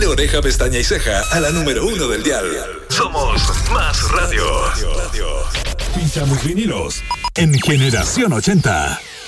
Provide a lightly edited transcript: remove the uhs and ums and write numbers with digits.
De oreja, pestaña y ceja a la número 1 del dial. Somos Más Radio. Pinchamos vinilos en Generación 80.